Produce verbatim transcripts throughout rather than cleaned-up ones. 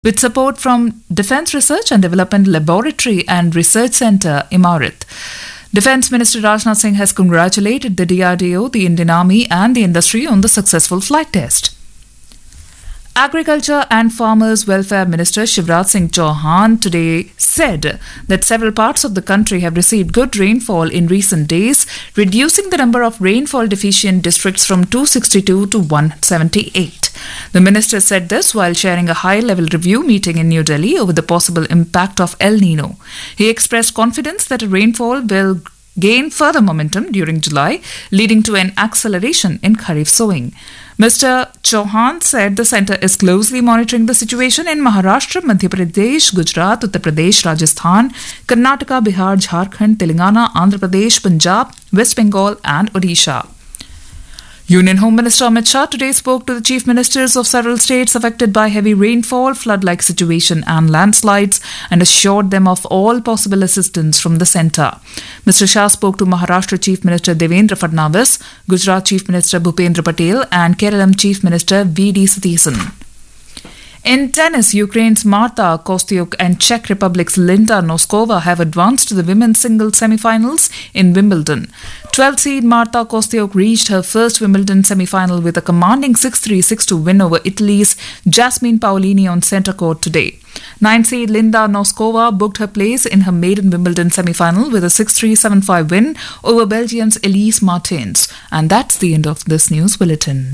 with support from Defence Research and Development Laboratory and Research Centre, Imarat. Defence Minister Rajnath Singh has congratulated the D R D O, the Indian Army and the industry on the successful flight test. Agriculture and Farmers Welfare Minister Shivraj Singh Chauhan today said that several parts of the country have received good rainfall in recent days, reducing the number of rainfall deficient districts from two hundred sixty-two to one hundred seventy-eight. The minister said this while sharing a high-level review meeting in New Delhi over the possible impact of El Nino. He expressed confidence that rainfall will gain further momentum during July, leading to an acceleration in Kharif sowing. Mister Chauhan said the centre is closely monitoring the situation in Maharashtra, Madhya Pradesh, Gujarat, Uttar Pradesh, Rajasthan, Karnataka, Bihar, Jharkhand, Telangana, Andhra Pradesh, Punjab, West Bengal and Odisha. Union Home Minister Amit Shah today spoke to the chief ministers of several states affected by heavy rainfall, flood-like situation and landslides and assured them of all possible assistance from the centre. Mister Shah spoke to Maharashtra Chief Minister Devendra Fadnavis, Gujarat Chief Minister Bhupendra Patel and Kerala Chief Minister V D Satheesan. In tennis, Ukraine's Marta Kostyuk and Czech Republic's Linda Noskova have advanced to the women's singles semi-finals in Wimbledon. twelfth seed Marta Kostyuk reached her first Wimbledon semi-final with a commanding six three six two win over Italy's Jasmine Paolini on centre court today. ninth seed Linda Noskova booked her place in her maiden Wimbledon semi-final with a six three seven five win over Belgium's Elise Martins. And that's the end of this news bulletin.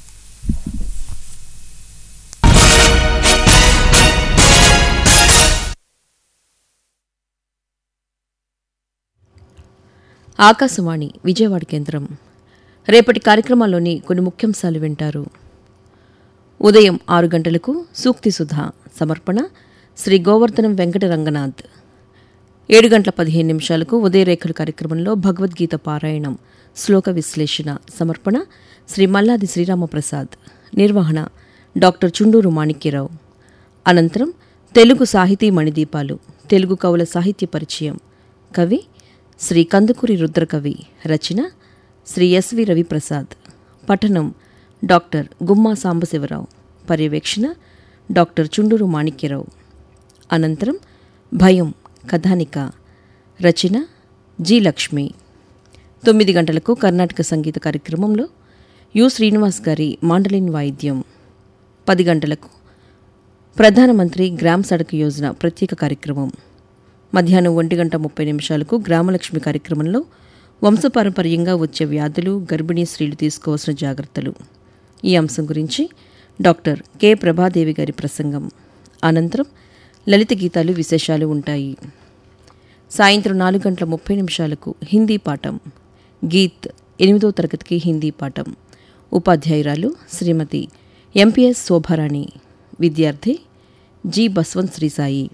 Akashvani Vijayawada కేంద్రం. రేపటి కార్యక్రమాల్లోని కొన్ని ముఖ్యాంశాలు వింటారు. ఉదయం ఆరు గంటలకు సూక్తి సుధా సమర్పణ శ్రీ గోవర్ధనం వెంకట రంగనాథ్. ఏడు గంటల పదిహేను నిమిషాలకు ఉదయరేఖలు కార్యక్రమంలో భగవద్గీత పారాయణం శ్లోక విశ్లేషణ సమర్పణ శ్రీ మల్లాది శ్రీరామప్రసాద్. నిర్వహణ డాక్టర్ చుండూరు మాణిక్యరావు. అనంతరం తెలుగు సాహితీ మణిదీపాలు తెలుగు కవుల సాహిత్య పరిచయం. కవి శ్రీ కందుకూరి రుద్రకవి. రచన శ్రీ ఎస్వి రవిప్రసాద్. పఠనం డాక్టర్ గుమ్మా సాంబశివరావు. పర్యవేక్షణ డాక్టర్ చుండూరు మాణిక్యరావు. అనంతరం భయం కథానిక. రచన జి లక్ష్మి. తొమ్మిది గంటలకు కర్ణాటక సంగీత కార్యక్రమంలో యు శ్రీనివాస్ గారి మాండలిన్ వాయిద్యం. పది గంటలకు ప్రధానమంత్రి గ్రామ్ సడక్ యోజన ప్రత్యేక కార్యక్రమం. మధ్యాహ్నం ఒంటి గంట ముప్పై నిమిషాలకు గ్రామలక్ష్మి కార్యక్రమంలో వంశపారంపర్యంగా వచ్చే వ్యాధులు, గర్భిణీ స్త్రీలు తీసుకోవాల్సిన జాగ్రత్తలు ఈ అంశం గురించి డాక్టర్ కె ప్రభాదేవి గారి ప్రసంగం. అనంతరం లలిత గీతాలు విశేషాలు ఉంటాయి. సాయంత్రం నాలుగు గంటల ముప్పై నిమిషాలకు హిందీ పాఠం. గీత్ ఎనిమిదో తరగతికి హిందీ పాఠం. ఉపాధ్యాయురాలు శ్రీమతి ఎంపీఎస్ శోభారాణి. విద్యార్థి జి బస్వంత్ శ్రీసాయి.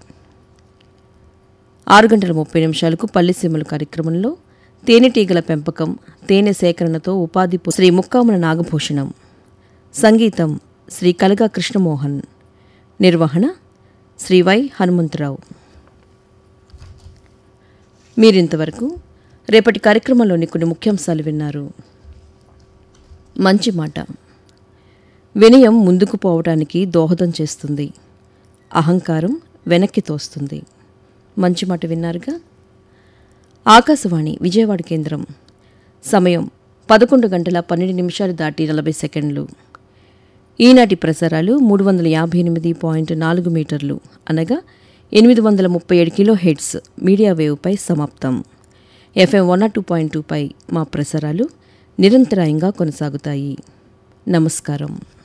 ఆరు గంటల ముప్పై నిమిషాలకు పల్లెసీమల కార్యక్రమంలో తేనెటీగల పెంపకం, తేనె సేకరణతో ఉపాధి శ్రీ ముక్కాముల నాగభూషణం. సంగీతం శ్రీ కలగా కృష్ణమోహన్. నిర్వహణ శ్రీ వై హనుమంతరావు. మీరింతవరకు రేపటి కార్యక్రమంలోని కొన్ని ముఖ్యాంశాలు విన్నారు. మంచి మాట. వినయం ముందుకు పోవడానికి దోహదం చేస్తుంది, అహంకారం వెనక్కి తోస్తుంది. మంచి మాట విన్నారుగా. ఆకాశవాణి విజయవాడ కేంద్రం. సమయం పదకొండు గంటల పన్నెండు నిమిషాలు దాటి నలభై సెకండ్లు. ఈనాటి ప్రసారాలు మూడు వందల యాభై ఎనిమిది పాయింట్ నాలుగు మీటర్లు అనగా ఎనిమిది వందల ముప్పై ఏడు కిలో హెడ్స్ మీడియా వేవ్పై సమాప్తం. FM one not two point టూపై మా ప్రసారాలు నిరంతరాయంగా కొనసాగుతాయి. నమస్కారం.